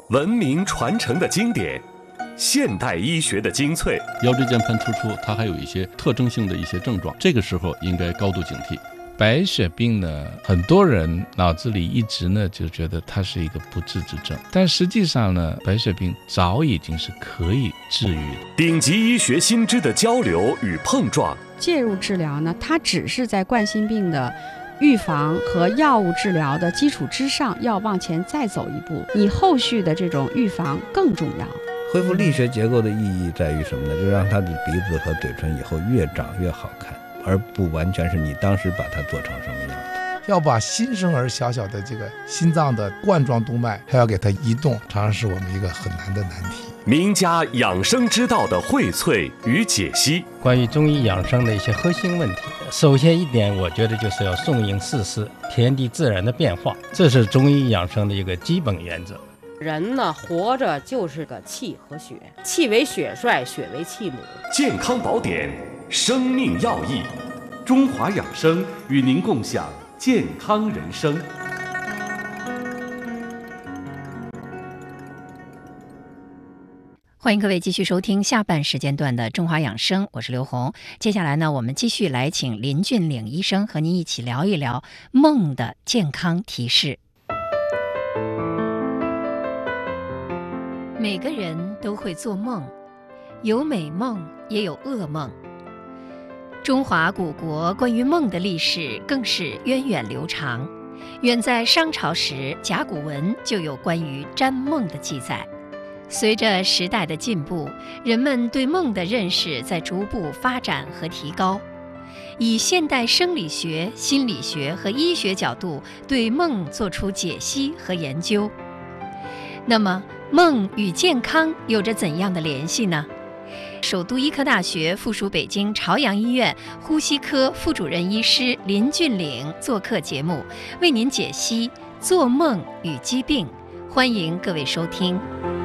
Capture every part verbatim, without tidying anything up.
文明传承的经典，现代医学的精粹。 腰椎间盘突出它还有一些特征性的一些症状，这个时候应该高度警惕。 白血病呢，很多人脑子里一直呢就觉得它是一个不治之症，但实际上呢，白血病早已经是可以治愈的。 顶级医学新知的交流与碰撞， 介入治疗呢，它只是在冠心病的预防和药物治疗的基础之上，要往前再走一步，你后续的这种预防更重要。 恢复力学结构的意义在于什么呢？就是让他的鼻子和嘴唇以后越长越好看，而不完全是你当时把它做成什么样子。 要把新生儿小小的这个心脏的冠状动脉还要给它移动，常常是我们一个很难的难题。 名家养生之道的荟萃与解析， 关于中医养生的一些核心问题，首先一点，我觉得就是要顺应四时，天地自然的变化，这是中医养生的一个基本原则。 人呢，活着就是个气和血，气为血帅，血为气母。 健康宝典，生命要义， 中华养生与您共享健康人生。 欢迎各位继续收听下半时间段的中华养生，我是刘红。接下来呢，我们继续来请林俊岭医生和您一起聊一聊梦的健康提示。每个人都会做梦，有美梦也有噩梦。中华古国关于梦的历史更是源远流长，远在商朝时，甲骨文就有关于占梦的记载。随着时代的进步，人们对梦的认识在逐步发展和提高，以现代生理学、心理学和医学角度对梦做出解析和研究。那么，梦与健康有着怎样的联系呢？首都医科大学附属北京朝阳医院呼吸科副主任医师林俊岭做客节目，为您解析做梦与疾病。欢迎各位收听。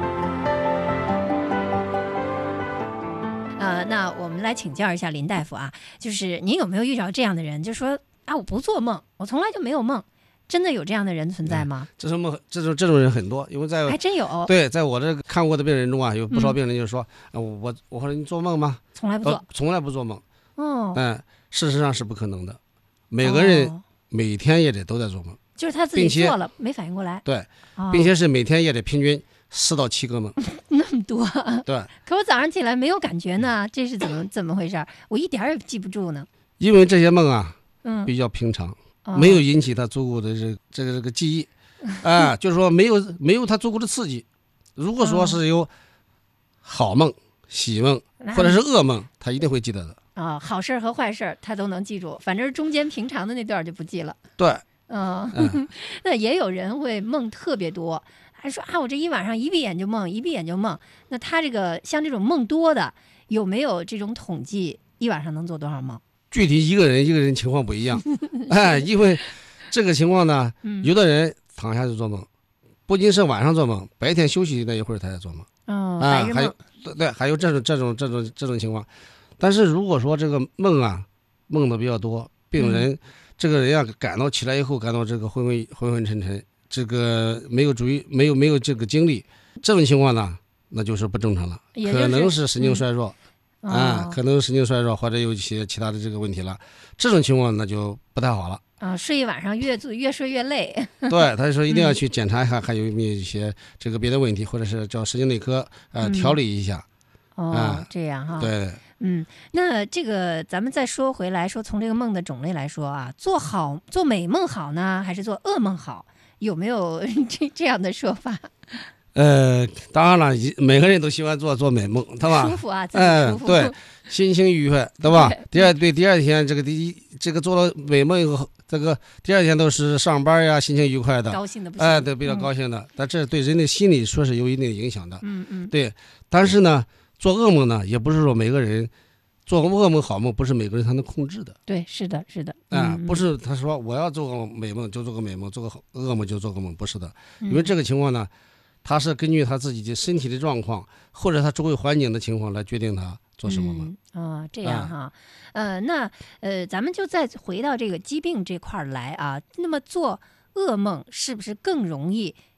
呃，那我们来请教一下林大夫啊，就是您有没有遇到这样的人，就说啊，我不做梦，我从来就没有梦，真的有这样的人存在吗？ 嗯、这种梦，这种这种人很多，因为在还真有。 对，在我这看过的病人中啊，有不少病人就说，嗯、呃，我我说你做梦吗？ 从来不做， 呃、从来不做梦。 哦， 嗯，事实上是不可能的，每个人每天也得都在做梦，哦、 就是他自己做了没反应过来。 对， 哦、 并且是每天也得平均四到七个梦。 那么多。 对。 可我早上起来没有感觉呢，这是怎么怎么回事？我一点也记不住呢。 因为这些梦啊， 嗯， 比较平常。 哦、 没有引起他足够的这这个这个记忆，啊、呃，就是说没有没有他足够的刺激。如果说是有好梦、喜梦或者是噩梦，他一定会记得的。 啊、哦，好事和坏事他都能记住，反正中间平常的那段就不记了。 对， 嗯，嗯那也有人会梦特别多，还说啊，我这一晚上一闭眼就梦，一闭眼就梦。那他这个像这种梦多的，有没有这种统计？一晚上能做多少梦？ 具体一个人一个人情况不一样，哎，因为这个情况呢， 嗯、 有的人躺下就做梦，不仅是晚上做梦，白天休息那一会儿他在做梦， 哦， 啊，还有对，还有这种这种这种这种情况。但是如果说这个梦啊，梦的比较多，病人、嗯、这个人啊感到起来以后感到这个昏昏昏昏沉沉，这个没有注意，没有没有这个精力，这种情况呢，那就是不正常了， 就是、 可能是神经衰弱。 嗯啊，可能神经衰弱或者有一些其他的这个问题了，这种情况那就不太好了。 啊，睡一晚上越做越睡越累。 对，他说一定要去检查一下，还有没有一些这个别的问题，或者是叫神经内科呃调理一下。 哦， 啊、 这样哈。 对， 嗯，那这个咱们再说回来，说从这个梦的种类来说啊，做好做美梦好呢，还是做噩梦好？有没有这这样的说法？ 呃，当然了，每个人都喜欢做做美梦，对吧？ 舒服啊，自己舒服。 嗯、对，心情愉快，对吧？第二对，第二天这个第一这个做了美梦以后，这个第二天都是上班呀，心情愉快的， 高兴的不行。 哎，对，比较高兴的。嗯、但这对人的心理说是有一定的影响的。 嗯嗯。 对，但是呢，做噩梦呢，也不是说每个人做噩梦好梦，不是每个人他能控制的。 对，是的，是的。 啊、 嗯， 不是他说我要做个美梦就做个美梦，做个噩梦就做个梦，不是的。因为这个情况呢。他是根据他自己的身体的状况，或者他周围环境的情况来决定他做什么梦。 嗯、哦，这样哈，啊、呃，那呃，咱们就再回到这个疾病这块来啊。那么做噩梦是不是更容易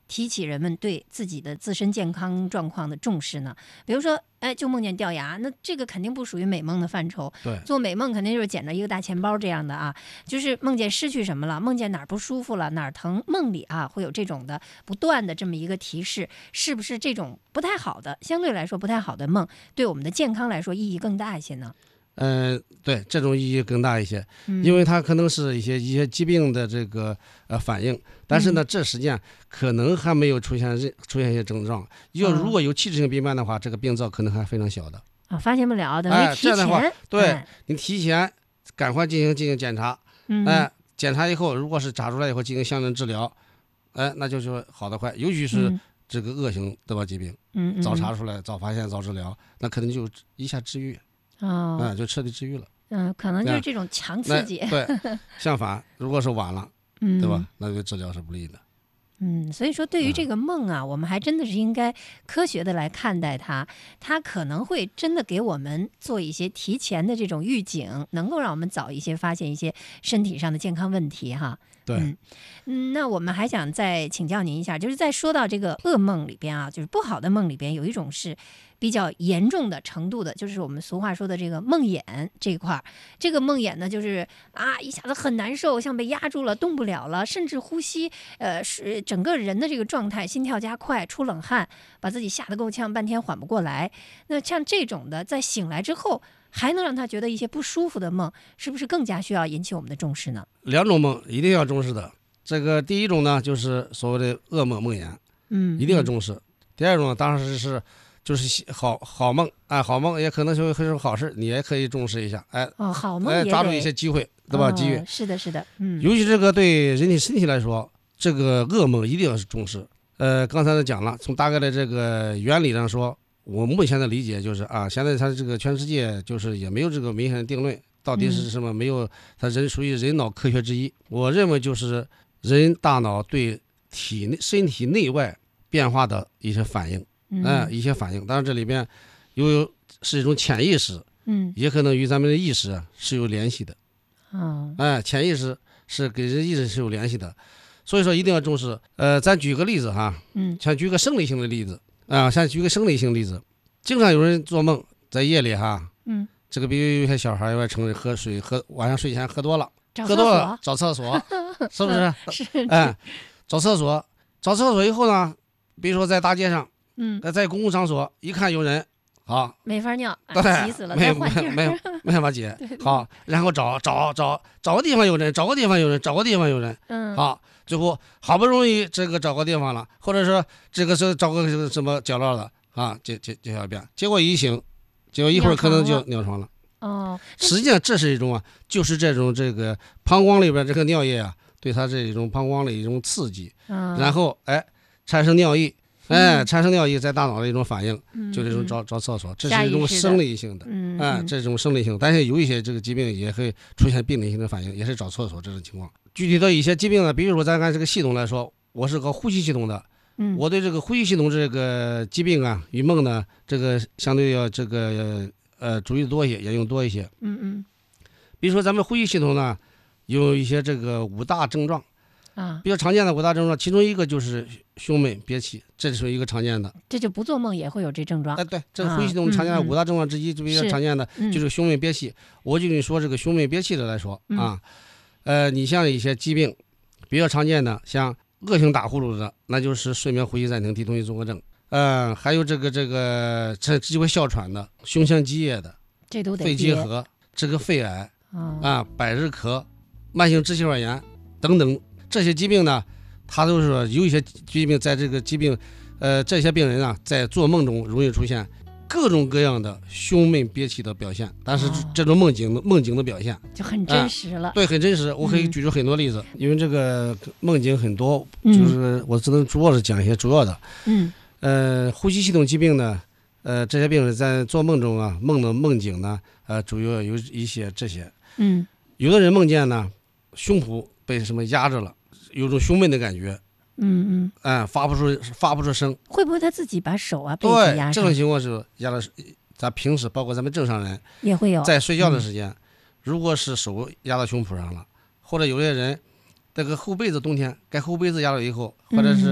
提起人们对自己的自身健康状况的重视呢？比如说，哎，就梦见掉牙，那这个肯定不属于美梦的范畴。 对， 做美梦肯定就是捡着一个大钱包这样的啊，就是梦见失去什么了，梦见哪儿不舒服了，哪儿疼，梦里啊会有这种的不断的这么一个提示，是不是这种不太好的，相对来说不太好的梦，对我们的健康来说意义更大一些呢？ 嗯、呃，对，这种意义更大一些， 嗯、 因为它可能是一些一些疾病的这个呃反应，但是呢，这实际上可能还没有出现出现一些症状。要如果有器质性病变的话，这个病灶可能还非常小的啊，发现不了，等哎， 于提前。 这样的话，对、 哎、 你提前赶快进行进行检查，哎、 嗯呃，检查以后，如果是查出来以后进行相应治疗，哎、呃，那就是好得快，尤其是这个恶性得病疾病， 嗯嗯， 早查出来、早发现、早治疗，那可能就一下治愈。 哦， 嗯，就彻底治愈了。 嗯，可能就是这种强刺激。 对，相反，如果是晚了， 嗯， 对吧？那对治疗是不利的。 嗯，所以说对于这个梦啊，嗯、我们还真的是应该科学的来看待它。它可能会真的给我们做一些提前的这种预警，能够让我们早一些发现一些身体上的健康问题哈。 对， 嗯，嗯，那我们还想再请教您一下，就是在说到这个噩梦里边啊，就是不好的梦里边，有一种是比较严重的程度的，就是我们俗话说的这个梦魇这一块。这个梦魇呢，就是啊，一下子很难受，像被压住了，动不了了，甚至呼吸，呃，是整个人的这个状态，心跳加快，出冷汗，把自己吓得够呛，半天缓不过来。那像这种的，在醒来之后，还能让他觉得一些不舒服的梦，是不是更加需要引起我们的重视呢？ 两种梦一定要重视的。这个第一种呢，就是所谓的噩梦梦魇， 嗯， 一定要重视。第二种呢，当然是就是好好梦，哎，好梦也可能是会是好事，你也可以重视一下，哎， 哦，好梦哎，抓住一些机会，对吧？ 哦、 机遇是的，是的，嗯， 尤其这个对人体身体来说，这个噩梦一定要是重视。呃，刚才呢讲了，从大概的这个原理上说，我目前的理解就是啊，现在它这个全世界就是也没有这个明显的定论，到底是什么？没有，它人属于人脑科学之一。我认为就是人大脑对体内身体内外变化的一些反应，嗯、呃，一些反应。当然这里边有是一种潜意识， 嗯， 也可能与咱们的意识是有联系的。 嗯， 哎、呃，潜意识是跟人意识是有联系的，所以说一定要重视。呃，咱举个例子哈， 嗯， 像举个生理性的例子。啊，像举个生理性例子，经常有人做梦，在夜里哈， 嗯， 这个比如有些小孩，有些成人喝水喝晚上睡前喝多了， 喝多了找厕所，是不是？ 是， 哎，找厕所，找厕所以后呢，比如说在大街上， 嗯， 在公共场所，一看有人，好， 没法尿， 对， 急死了， 没没没没办法解，好，然后找找找找个地方有人，找个地方有人，找个地方有人， 嗯， 好。最后好不容易这个找个地方了，或者说这个是找个什么角落了啊，这这这小便，结果一醒，结果一会儿可能就尿床了。 哦， 实际上这是一种啊，就是这种这个膀胱里边这个尿液啊，对它这种膀胱的一种刺激， 嗯、 然后哎产生尿意，哎、嗯、产生尿意在大脑的一种反应， 嗯、 就这种找找厕所，这是一种生理性的， 嗯， 哎，这种生理性，但是有一些这个疾病也会出现病理性的反应，也是找厕所这种情况。具体的一些疾病呢，比如说咱按这个系统来说，我是个呼吸系统的， 嗯， 我对这个呼吸系统这个疾病啊与梦呢，这个相对要这个呃注意的多一些，也用多一些， 嗯嗯。 比如说咱们呼吸系统呢，有一些这个五大症状啊， 比较常见的五大症状，其中一个就是胸闷憋气，这是一个常见的。 这就不做梦也会有这症状。 哎，对，这个呼吸系统常见的五大症状之一，就比较常见的就是胸闷憋气。我就跟你说这个胸闷憋气的来说啊。呃，你像一些疾病比较常见的，像恶性打呼噜的，那就是睡眠呼吸暂停低通气综合症。呃，还有这个这个这机会哮喘的，胸腔积液的， 这都得肺结核，这个肺癌、哦、啊，百日咳、慢性支气管炎等等这些疾病呢，它都是说有一些疾病在这个疾病，呃，这些病人啊，在做梦中容易出现各种各样的胸闷憋气的表现，但是这种梦境的、哦、梦境的表现就很真实了、 呃。对，很真实。我可以举出很多例子，嗯、因为这个梦境很多，就是我只能主要是讲一些主要的。 嗯。 呃，呼吸系统疾病呢，呃，这些病人在做梦中啊，梦的梦境呢，呃，主要有一些这些。 嗯。 有的人梦见呢，胸脯被什么压着了，有种胸闷的感觉。 嗯嗯， 哎，发不出发不出声， 会不会他自己把手啊背对压上？ 这种情况是压的，咱平时包括咱们正常人也会有， 在睡觉的时间，嗯、如果是手压到胸脯上了，或者有些人这个厚被子冬天该厚被子压了以后，或者是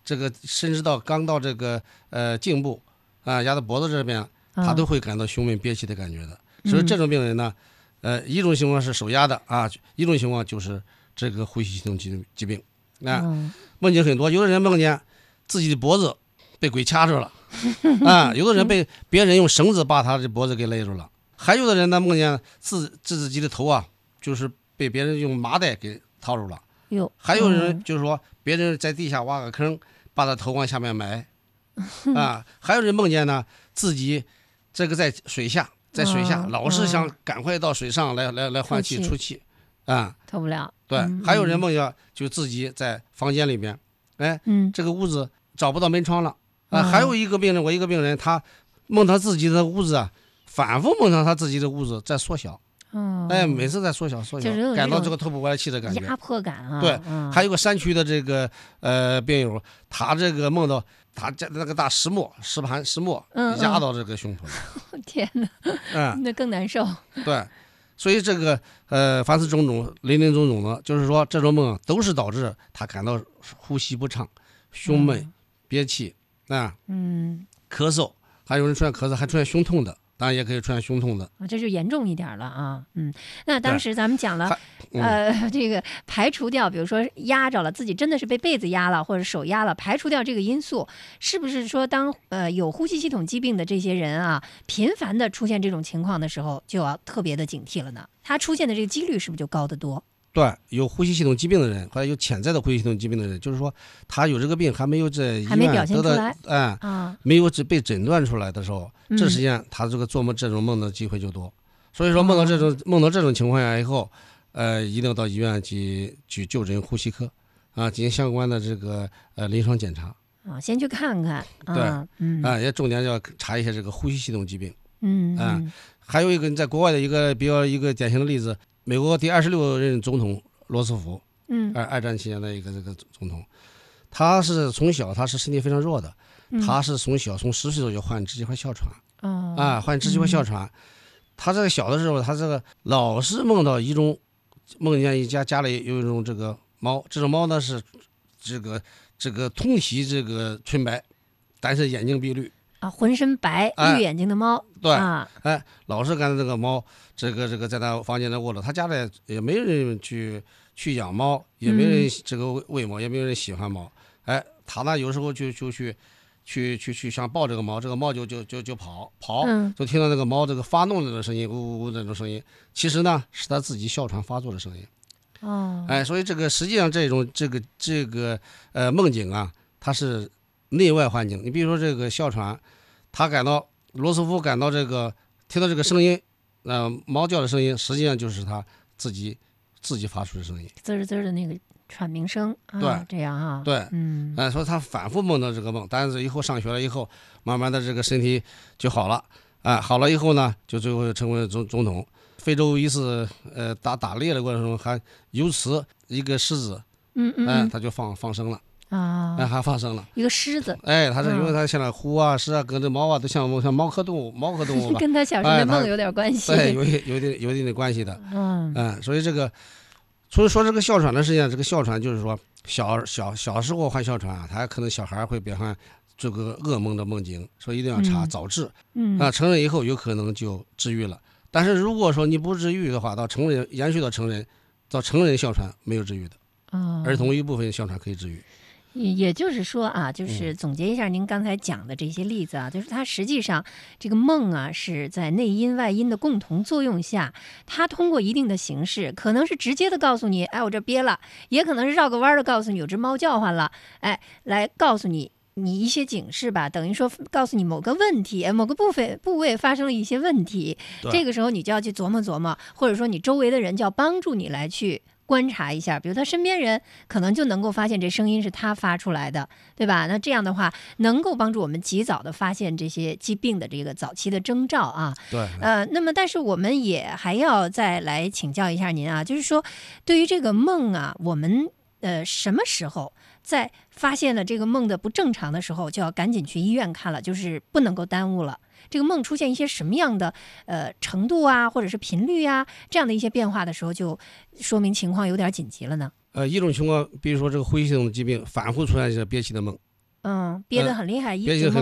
这个甚至到刚到这个呃颈部啊压到脖子这边，他都会感到胸闷憋气的感觉的。所以这种病人呢，呃，一种情况是手压的啊，一种情况就是这个呼吸系统疾疾病啊。梦境很多，有的人梦见自己的脖子被鬼掐住了啊，有的人被别人用绳子把他的脖子给勒住了，还有的人呢梦见自自己的头啊，就是被别人用麻袋给套住了。 有， 还有人就是说别人在地下挖个坑，把他头往下面埋啊。还有人梦见呢自己这个在水下，在水下、嗯、老是想赶快到水上来、嗯、来来换气出气啊， 透不了。 对、嗯，还有人梦见就自己在房间里面，哎，嗯，这个屋子找不到门窗了啊。嗯、还有一个病人，我一个病人，他梦他自己的屋子啊，反复梦到他自己的屋子在缩小。嗯，哎，每次在缩小缩小，感到这个透不过来气的感觉， 压迫感啊。 对，嗯、还有个山区的这个呃病友，他这个梦到他这那个大石磨石盘石磨压到这个胸脯了。 嗯、天哪，嗯，那更难受。 对，所以这个呃凡此种种林林总总的，就是说这种梦都是导致他感到呼吸不畅、胸闷、嗯、憋气啊，嗯，咳嗽，还有人出现咳嗽，还出现胸痛的。当然也可以出现胸痛的， 这就严重一点了啊。嗯，那当时咱们讲了，嗯、呃，这个排除掉，比如说压着了，自己真的是被被子压了，或者手压了，排除掉这个因素，是不是说当呃有呼吸系统疾病的这些人啊，频繁的出现这种情况的时候，就要特别的警惕了呢？他出现的这个几率是不是就高得多？ 对，有呼吸系统疾病的人，或者有潜在的呼吸系统疾病的人，就是说他有这个病还没有在医院得到，哎，啊、没有被诊断出来的时候，嗯、这时间他这个做梦这种梦的机会就多。所以说梦到这种、哦、梦到这种情况下以后，呃，一定要到医院去去就诊呼吸科啊，进行相关的这个呃临床检查啊，先去看看。 对，啊，嗯、啊也重点要查一下这个呼吸系统疾病。 嗯啊，还有一个在国外的一个比较一个典型的例子。美国第二十六任总统罗斯福，嗯，二二战期间的一个这个总统，他是从小他是身体非常弱的，嗯、他是从小从十岁左右患支气管哮喘，哦，啊，患支气管哮喘，嗯、他这个小的时候，他这个老是梦到一种，梦见一家家里有一种这个猫，这种猫呢是这个这个通体这个纯白，但是眼睛碧绿。 啊，浑身白、绿眼睛的猫， 哎、对， 啊， 哎，老是看到这个猫，这个这个在他房间里卧着，他家里也没人去去养猫，也没人这个喂猫，嗯、也没有人喜欢猫，哎，他呢有时候就就去去去去想抱这个猫，这个猫就就就就跑跑，嗯、就听到那个猫这个发怒的声音，呜呜呜那种声音，其实呢是他自己哮喘发作的声音，哦，哎，所以这个实际上这种这个这个呃梦境啊，它是内外环境，你比如说这个哮喘。他感到罗斯福感到这个听到这个声音，呃，猫叫的声音，实际上就是他自己自己发出的声音， 滋儿滋儿的那个喘鸣声。啊、 对， 这样啊， 对，嗯，哎、呃，所以他反复梦到这个梦，但是以后上学了以后，慢慢的这个身体就好了，啊、呃，好了以后呢，就最后成为总总统。非洲一次呃打打猎的过程中，还由此一个狮子，嗯嗯，哎、呃，他就放放生了。啊，哎，还发生了一个狮子， 哎，它是因为它现在虎啊、狮啊、跟这猫啊，都像像猫科动物、猫科动物吧， 跟他小时候的梦有点关系， 对，有一有一定有一定的关系的，嗯嗯，所以这个，所以说这个哮喘的事情，这个哮喘就是说小小小时候患哮喘啊，他可能小孩会变成这个噩梦的梦境，所以一定要查、嗯、早治，嗯啊，成人以后有可能就治愈了，但是如果说你不治愈的话，到成人延续到成人，到成人哮喘没有治愈的，哦，儿童一部分哮喘可以治愈。 也就是说啊，就是总结一下您刚才讲的这些例子啊，就是它实际上这个梦啊是在内因外因的共同作用下，它通过一定的形式，可能是直接的告诉你，哎，我这憋了，也可能是绕个弯的告诉你有只猫叫唤了，哎，来告诉你你一些警示吧，等于说告诉你某个问题，某个部分部位发生了一些问题，这个时候你就要去琢磨琢磨，或者说你周围的人就要帮助你来去观察一下，比如他身边人可能就能够发现这声音是他发出来的，对吧？那这样的话能够帮助我们及早的发现这些疾病的这个早期的征兆啊。 对， 呃，那么但是我们也还要再来请教一下您啊，就是说对于这个梦啊，我们呃什么时候在发现了这个梦的不正常的时候，就要赶紧去医院看了，就是不能够耽误了。这个梦出现一些什么样的呃程度啊，或者是频率啊，这样的一些变化的时候，就说明情况有点紧急了呢？ 呃，一种情况，比如说这个呼吸系统的疾病反复出现这个憋气的梦， 嗯，憋得很厉害，一憋得很